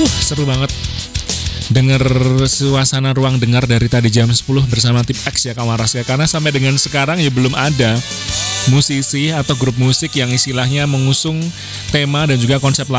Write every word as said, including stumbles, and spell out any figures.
Uh, seru banget denger suasana ruang dengar dari tadi jam sepuluh bersama Tim X ya kawan Ras ya. Karena sampai dengan sekarang ya belum ada musisi atau grup musik yang istilahnya mengusung tema dan juga konsep